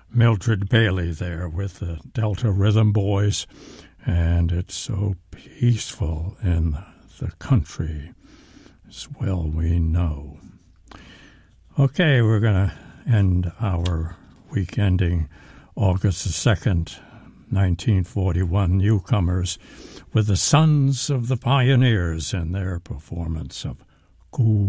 Mildred Bailey there with the Delta Rhythm Boys, and it's so peaceful in the country, as well we know. Okay, we're going to end our week ending August the 2nd, 1941, Newcomers, with the Sons of the Pioneers and their performance of Cool